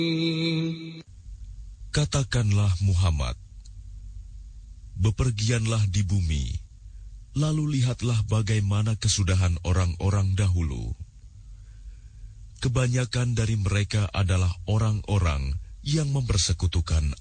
Katakanlah Muhammad, bepergianlah di bumi, lalu lihatlah bagaimana kesudahan orang-orang dahulu. Kebanyakan dari mereka adalah orang-orang yang mempersekutukan